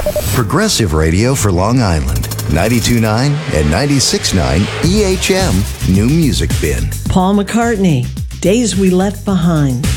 Progressive Radio for Long Island. 92.9 and 96.9 EHM New Music Bin. Paul McCartney, Days We Left Behind.